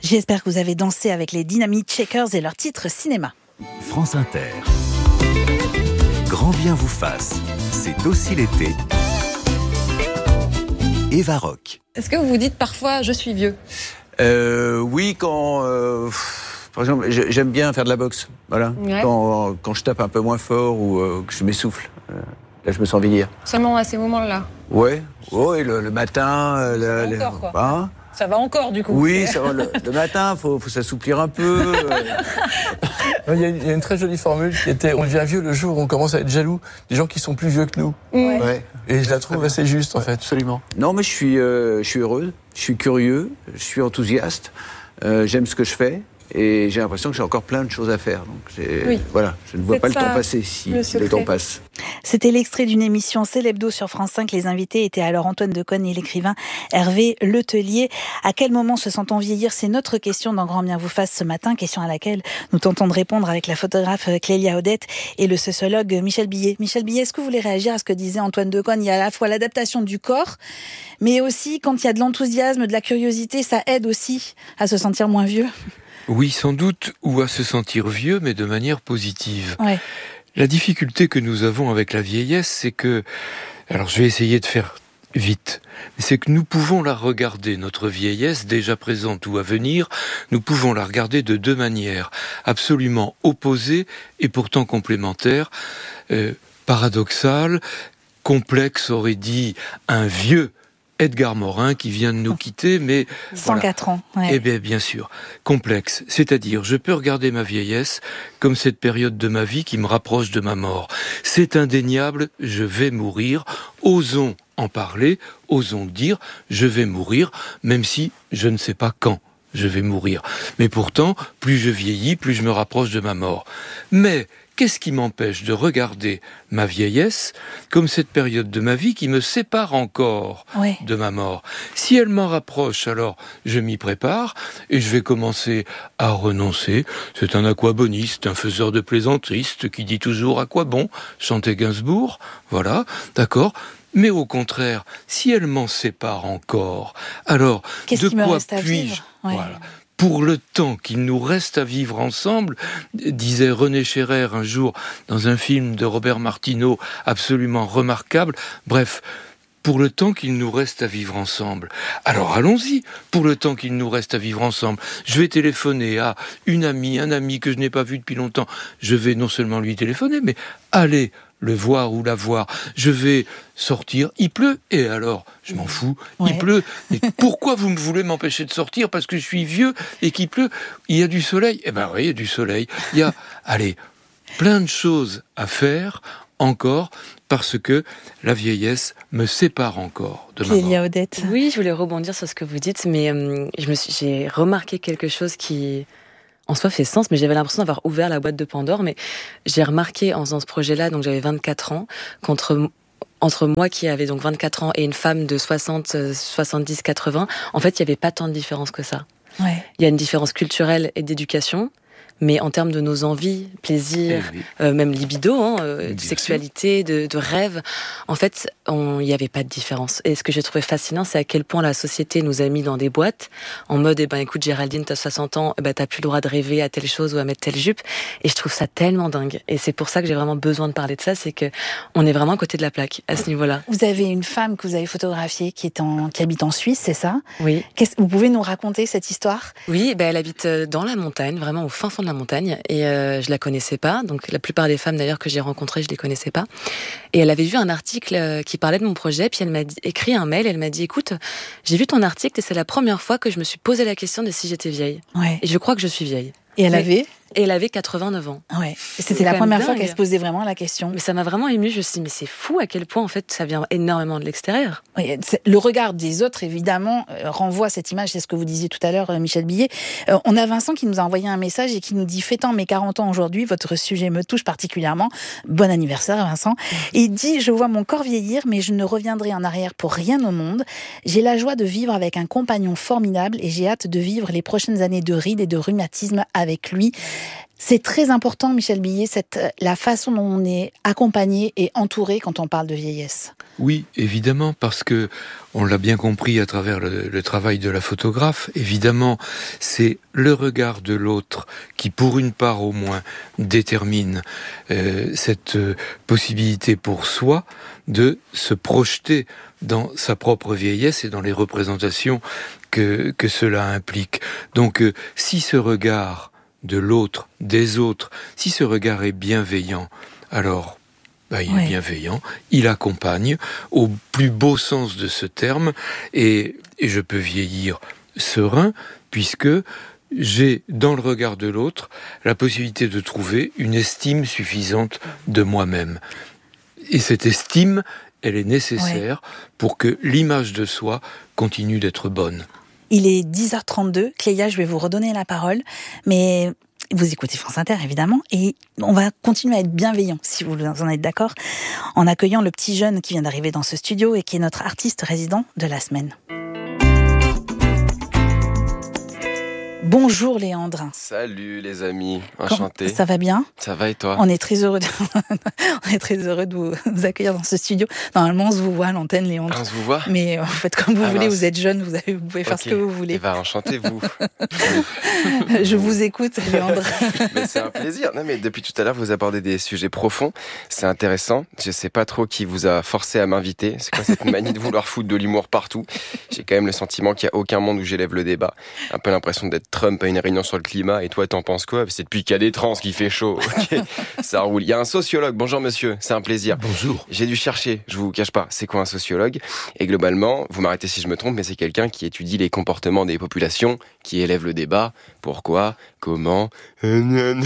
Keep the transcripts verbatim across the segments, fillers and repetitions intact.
J'espère que vous avez dansé avec les Dynamite Shakers et leur titre cinéma. France Inter. Grand bien vous fasse, c'est aussi l'été. Eva Rock. Est-ce que vous vous dites parfois « je suis vieux » ? euh, Oui, quand... Euh, par exemple, j'aime bien faire de la boxe. Voilà. Ouais. Quand, quand je tape un peu moins fort ou euh, que je m'essouffle. Euh, là, je me sens vieillir. Seulement à ces moments-là ? Ouais, ouais le, le matin... Euh, ça le, va encore, quoi. Hein ça va encore, du coup. Oui, ça va, le, le matin, il faut, faut s'assouplir un peu. Il y, a une, il y a une très jolie formule qui était « on devient vieux le jour où on commence à être jaloux des gens qui sont plus vieux que nous ouais. ». Ouais. Et je la trouve assez juste, en fait. Absolument. Non, mais je suis, euh, je suis heureux, je suis curieux, je suis enthousiaste, euh, j'aime ce que je fais. Et j'ai l'impression que j'ai encore plein de choses à faire. Donc oui. Voilà, je ne vois pas le temps passer si le, le temps passe. C'était l'extrait d'une émission C'est l'Hebdo sur France cinq. Les invités étaient alors Antoine Decaune et l'écrivain Hervé Letellier. À quel moment se sent-on vieillir ? C'est notre question dans Grand bien vous fasse ce matin, question à laquelle nous tentons de répondre avec la photographe Clélia Odette et le sociologue Michel Billet. Michel Billet, est-ce que vous voulez réagir à ce que disait Antoine Decaune ? Il y a à la fois l'adaptation du corps, mais aussi quand il y a de l'enthousiasme, de la curiosité, ça aide aussi à se sentir moins vieux. Oui, sans doute, ou à se sentir vieux, mais de manière positive. Ouais. La difficulté que nous avons avec la vieillesse, c'est que... Alors, je vais essayer de faire vite. C'est que nous pouvons la regarder, notre vieillesse, déjà présente ou à venir, nous pouvons la regarder de deux manières, absolument opposées et pourtant complémentaires, euh, paradoxales, complexes, aurait dit un vieux Edgar Morin qui vient de nous quitter, mais... cent quatre voilà. ans. Ouais. Eh bien, bien sûr. Complexe. C'est-à-dire, je peux regarder ma vieillesse comme cette période de ma vie qui me rapproche de ma mort. C'est indéniable, je vais mourir. Osons en parler, osons dire, je vais mourir, même si je ne sais pas quand je vais mourir. Mais pourtant, plus je vieillis, plus je me rapproche de ma mort. Mais... qu'est-ce qui m'empêche de regarder ma vieillesse comme cette période de ma vie qui me sépare encore ouais. de ma mort ? Si elle m'en rapproche, alors je m'y prépare et je vais commencer à renoncer. C'est un aquaboniste, un faiseur de plaisanteries qui dit toujours « à quoi bon ?» chantait Gainsbourg, voilà, d'accord. Mais au contraire, si elle m'en sépare encore, alors qu'est-ce de qui me quoi reste à puis-je vivre ? Ouais. Voilà. Pour le temps qu'il nous reste à vivre ensemble, disait René Scherer un jour dans un film de Robert Martineau absolument remarquable, bref, pour le temps qu'il nous reste à vivre ensemble. Alors allons-y, pour le temps qu'il nous reste à vivre ensemble. Je vais téléphoner à une amie, un ami que je n'ai pas vu depuis longtemps. Je vais non seulement lui téléphoner, mais aller le voir ou la voir. Je vais sortir, il pleut, et alors, je m'en fous, ouais. il pleut. Et pourquoi vous me voulez m'empêcher de sortir ? Parce que je suis vieux et qu'il pleut. Il y a du soleil. Eh ben oui, il y a du soleil. Il y a, allez, plein de choses à faire encore, parce que la vieillesse me sépare encore de ma mort. Odette. Oui, je voulais rebondir sur ce que vous dites, mais euh, je me suis, j'ai remarqué quelque chose qui... en soi fait sens, mais j'avais l'impression d'avoir ouvert la boîte de Pandore. Mais j'ai remarqué en faisant ce projet-là, donc j'avais vingt-quatre ans, qu'entre entre moi qui avais donc vingt-quatre ans et une femme de soixante, soixante-dix, quatre-vingts, en fait, il n'y avait pas tant de différence que ça. Ouais. Il y a une différence culturelle et d'éducation, mais en termes de nos envies, plaisirs, eh oui. euh, même libido, hein, euh, de sexualité, de, de rêve, en fait, il n'y avait pas de différence. Et ce que j'ai trouvé fascinant, c'est à quel point la société nous a mis dans des boîtes, en mode, eh ben, écoute, Géraldine, t'as soixante ans, eh ben, t'as plus le droit de rêver à telle chose ou à mettre telle jupe. Et je trouve ça tellement dingue. Et c'est pour ça que j'ai vraiment besoin de parler de ça, c'est que on est vraiment à côté de la plaque, à ce niveau-là. Vous avez une femme que vous avez photographiée qui est en, qui habite en Suisse, c'est ça ? Oui. Qu'est-ce, vous pouvez nous raconter cette histoire ? Oui, ben, elle habite dans la montagne, vraiment au fin fond de la montagne, et euh, je la connaissais pas. Donc la plupart des femmes d'ailleurs que j'ai rencontrées, je les connaissais pas. Et elle avait vu un article qui parlait de mon projet, puis elle m'a dit, écrit un mail. Elle m'a dit, écoute, j'ai vu ton article et c'est la première fois que je me suis posé la question de si j'étais vieille. Ouais. Et je crois que je suis vieille. Et elle avait Et elle avait quatre-vingt-neuf ans. Ouais. Et c'était la première fois qu'elle se posait vraiment la question. Mais ça m'a vraiment émue. Je me suis dit, mais c'est fou à quel point, en fait, ça vient énormément de l'extérieur. Oui, le regard des autres, évidemment, euh, renvoie à cette image. C'est ce que vous disiez tout à l'heure, euh, Michel Billet. Euh, on a Vincent qui nous a envoyé un message et qui nous dit « Fêtant mes quarante ans aujourd'hui, votre sujet me touche particulièrement. Bon anniversaire, Vincent. » Et il dit « Je vois mon corps vieillir, mais je ne reviendrai en arrière pour rien au monde. J'ai la joie de vivre avec un compagnon formidable et j'ai hâte de vivre les prochaines années de rides et de rhumatisme avec lui. C'est très important, Michel Billet, cette, la façon dont on est accompagné et entouré quand on parle de vieillesse. Oui, évidemment, parce que on l'a bien compris à travers le, le travail de la photographe. Évidemment, c'est le regard de l'autre qui, pour une part au moins, détermine euh, cette euh, possibilité pour soi de se projeter dans sa propre vieillesse et dans les représentations que, que cela implique. Donc, euh, si ce regard de l'autre, des autres, si ce regard est bienveillant, alors bah, il ouais. est bienveillant, il accompagne au plus beau sens de ce terme, et, et je peux vieillir serein, puisque j'ai dans le regard de l'autre la possibilité de trouver une estime suffisante de moi-même. Et cette estime, elle est nécessaire ouais. pour que l'image de soi continue d'être bonne. Il est dix heures trente-deux. Clélia, je vais vous redonner la parole, mais vous écoutez France Inter, évidemment, et on va continuer à être bienveillant, si vous en êtes d'accord, en accueillant le petit jeune qui vient d'arriver dans ce studio et qui est notre artiste résident de la semaine. Bonjour Léandre. Salut les amis, enchanté. Comment, ça va bien ? Ça va et toi ? On est très heureux de, on est très heureux de vous, vous accueillir dans ce studio. Normalement, on se vous voit à l'antenne, Léandre. Ah, on se vous voit ? Mais en fait, comme vous ah, voulez, mince. vous êtes jeune, vous, avez, vous pouvez faire okay. ce que vous voulez. Et bah, enchanté vous. Je vous écoute, Léandre. Mais c'est un plaisir. Non, mais depuis tout à l'heure, vous abordez des sujets profonds. C'est intéressant. Je sais pas trop qui vous a forcé à m'inviter. C'est quoi cette manie de vouloir foutre de l'humour partout ? J'ai quand même le sentiment qu'il n'y a aucun monde où j'élève le débat. Un peu l'impression d'être Trump à une réunion sur le climat, et toi t'en penses quoi ? C'est depuis qu'il y a des trans qu'il fait chaud. Okay. Ça roule. Il y a un sociologue. Bonjour monsieur, c'est un plaisir. Bonjour. J'ai dû chercher, je vous cache pas, c'est quoi un sociologue ? Et globalement, vous m'arrêtez si je me trompe, mais c'est quelqu'un qui étudie les comportements des populations, qui élève le débat. Pourquoi ? Comment ? Il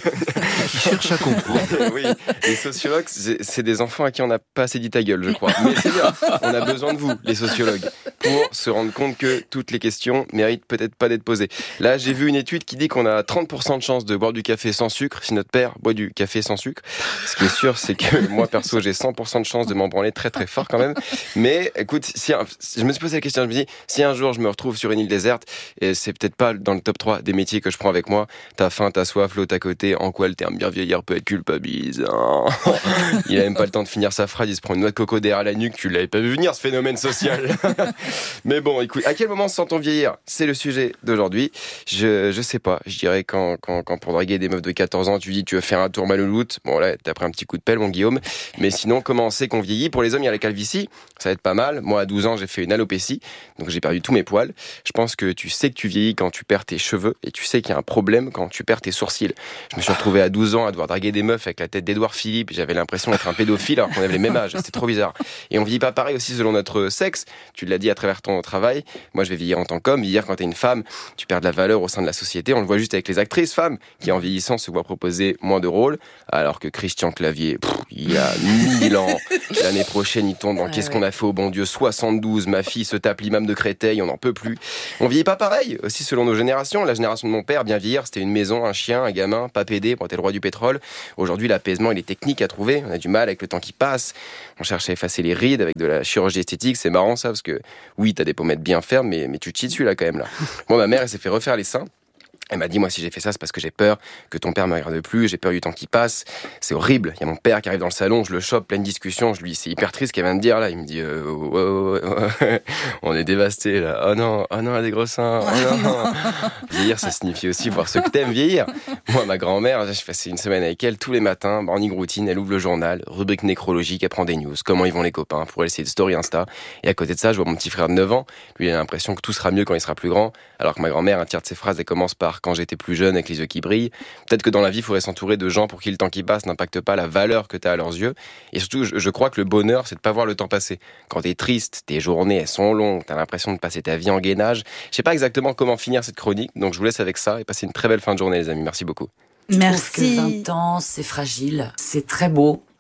cherche à comprendre. Oui, les sociologues, c'est, c'est des enfants à qui on n'a pas assez dit ta gueule, je crois. Mais c'est bien, on a besoin de vous, les sociologues, pour se rendre compte que toutes les questions méritent peut-être pas d'être posées. Là, j'ai vu une étude qui dit qu'on a trente pour cent de chance de boire du café sans sucre si notre père boit du café sans sucre. Ce qui est sûr, c'est que moi, perso, j'ai cent pour cent de chance de m'en branler très très fort quand même. Mais écoute, si un, je me suis posé la question, je me dis, si un jour je me retrouve sur une île déserte, et c'est peut-être pas dans le top trois des métiers que je prends avec moi, t'as faim, t'as soif, l'autre à côté, en quoi le terme bien vieillir peut être culpabilisant. Il a même pas le temps de finir sa phrase, il se prend une noix de coco derrière la nuque, tu l'avais pas vu venir ce phénomène social. Mais bon, écoute, à quel moment se sent-on vieillir ? C'est le sujet d'aujourd'hui. Je, je sais pas, je dirais quand, quand, quand pour draguer des meufs de quatorze ans, tu dis tu veux faire un tour malouloute, bon là, t'as pris un petit coup de pelle, mon Guillaume. Mais sinon, comment on sait qu'on vieillit ? Pour les hommes, il y a la calvitie, ça va être pas mal. Moi, à douze ans, j'ai fait une alopécie, donc j'ai perdu tous mes poils. Je pense que tu sais que tu vieillis quand tu perds tes cheveux, et tu sais qu'il y a un problème quand tu perds tes sourcils. Je me suis retrouvé à douze ans à devoir draguer des meufs avec la tête d'Édouard Philippe, j'avais l'impression d'être un pédophile alors qu'on avait les mêmes âges, c'était trop bizarre. Et on vieillit pas pareil aussi selon notre sexe, tu l'as dit à travers ton travail, moi je vais vieillir en tant qu'homme, vieillir quand t'es une femme, tu perds de la valeur au sein de la société, on le voit juste avec les actrices femmes, qui en vieillissant se voient proposer moins de rôles, alors que Christian Clavier, pff, il y a mille ans, l'année prochaine il tombe dans ouais, Qu'est-ce ouais. qu'on a fait au bon Dieu, soixante-douze, ma fille se tape l'imam de Créteil, on n'en peut plus. On vieillit pas pareil, aussi selon nos générations, la génération de mon père, bien vieillir, c'était une maison, un chien, un gamin, pas pédé pour être le roi du pétrole. Aujourd'hui, l'apaisement, il est technique à trouver. On a du mal avec le temps qui passe. On cherche à effacer les rides avec de la chirurgie esthétique. C'est marrant, ça, parce que oui, t'as des pommettes bien fermes, mais, mais tu te chies dessus, là, quand même, là. Moi, ma mère, elle s'est fait refaire les seins. Elle m'a dit, moi, si j'ai fait ça, c'est parce que j'ai peur que ton père me regarde plus, j'ai peur du temps qui passe. C'est horrible. Il y a mon père qui arrive dans le salon, je le chope, pleine discussion, je lui dis, c'est hyper triste ce qu'elle vient de dire, là. Il me dit, euh, ouais, ouais, ouais, on est dévasté, là. Oh non, oh non, elle a des gros seins. Oh non. Vieillir, ça signifie aussi voir ce que t'aimes vieillir. Moi, ma grand-mère, je passais une semaine avec elle tous les matins, morning routine, elle ouvre le journal, rubrique nécrologique, elle prend des news, comment ils vont les copains, pour elle, c'est une story Insta. Et à côté de ça, je vois mon petit frère de neuf ans. Lui, il a l'impression que tout sera mieux quand il sera plus grand. Alors que ma grand-mère, un tiers de ses phrases, elle commence par quand j'étais plus jeune avec les yeux qui brillent. Peut-être que dans la vie, il faudrait s'entourer de gens pour qui le temps qui passe n'impacte pas la valeur que tu as à leurs yeux. Et surtout, je, je crois que le bonheur, c'est de pas voir le temps passer. Quand t'es triste, tes journées, elles sont longues, t'as l'impression de passer ta vie en gainage. Je sais pas exactement comment finir cette chronique, donc je vous laisse avec ça et passez une très belle fin de journée, les amis. Merci beaucoup. Je Merci. trouve que vingt ans, c'est fragile, c'est très beau,